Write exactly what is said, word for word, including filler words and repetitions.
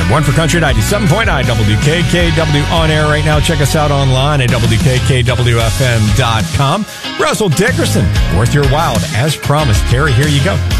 And one for Country ninety-seven point nine W K K W on air right now. Check us out online at W K K W F M dot com. Russell Dickerson, worth your while, as promised. Terry, here you go.